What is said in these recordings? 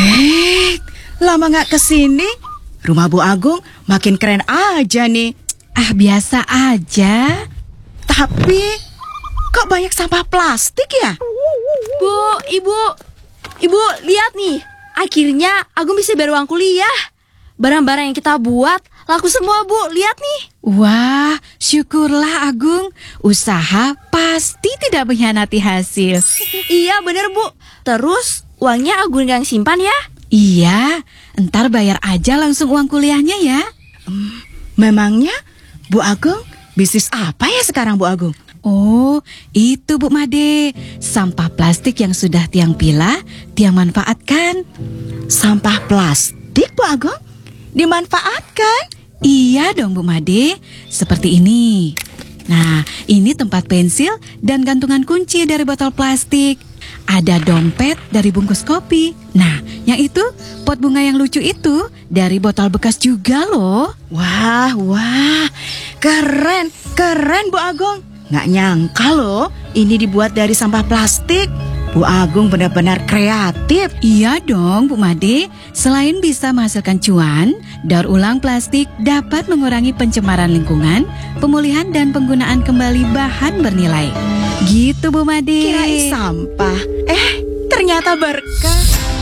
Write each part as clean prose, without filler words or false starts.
Lama gak kesini, rumah Bu Agung makin keren aja nih. Biasa aja. Tapi, kok banyak sampah plastik ya? Bu, Ibu, lihat nih. Akhirnya Agung bisa bayar uang kuliah. Barang-barang yang kita buat laku semua, Bu. Lihat nih. Wah, syukurlah Agung. Usaha pasti tidak mengkhianati hasil. Iya, bener, Bu. Terus, uangnya Agung yang simpan ya? Iya, ntar bayar aja langsung uang kuliahnya ya. Memangnya Bu Agung bisnis apa ya sekarang Bu Agung? Oh, itu Bu Made. Sampah plastik yang sudah Tiang pilah, Tiang manfaatkan. Sampah plastik Bu Agung? Dimanfaatkan? Iya dong Bu Made. Seperti ini. Nah, ini tempat pensil dan gantungan kunci dari botol plastik. Ada dompet dari bungkus kopi. Nah, yang itu pot bunga yang lucu itu dari botol bekas juga loh. Wah, keren Bu Agung. Nggak nyangka loh ini dibuat dari sampah plastik. Bu Agung benar-benar kreatif. Iya dong Bu Made. Selain bisa menghasilkan cuan, daur ulang plastik dapat mengurangi pencemaran lingkungan, pemulihan dan penggunaan kembali bahan bernilai. Gitu Bu Made. Kirain sampah, ternyata berkah.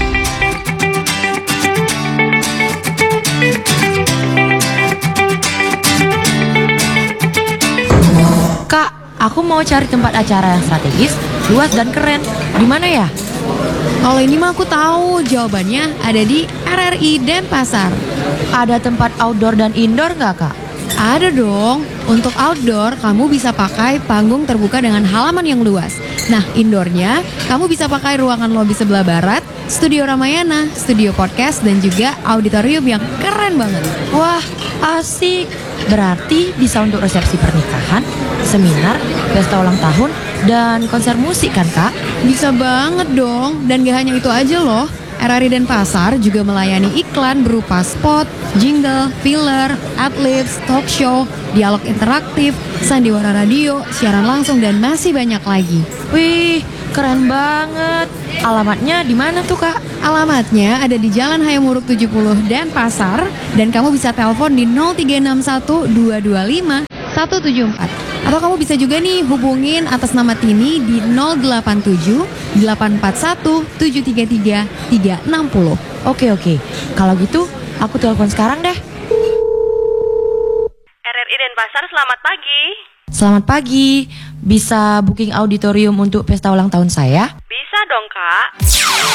Kak, aku mau cari tempat acara yang strategis, luas dan keren. Di mana ya? Kalau ini mah aku tahu jawabannya ada di RRI Denpasar. Ada tempat outdoor dan indoor nggak, Kak? Ada dong. Untuk outdoor, kamu bisa pakai panggung terbuka dengan halaman yang luas. Nah, indoornya, kamu bisa pakai ruangan lobi sebelah barat, studio Ramayana, studio podcast, dan juga auditorium yang keren banget. Wah, asik. Berarti bisa untuk resepsi pernikahan, seminar, pesta ulang tahun, dan konser musik kan, Kak? Bisa banget dong. Dan gak hanya itu aja loh. RRI Denpasar juga melayani iklan berupa spot, jingle, filler, adlibs, talk show, dialog interaktif, sandiwara radio, siaran langsung, dan masih banyak lagi. Wih, keren banget. Alamatnya di mana tuh, Kak? Alamatnya ada di Jalan Hayamuruk 70 Denpasar, dan kamu bisa telepon di 0361 225 174. Atau kamu bisa juga nih hubungin atas nama Tini di 087 841 733 360. Oke. Kalau gitu, aku telepon sekarang deh. RRI Denpasar, selamat pagi. Selamat pagi. Bisa booking auditorium untuk pesta ulang tahun saya? Bisa dong, Kak.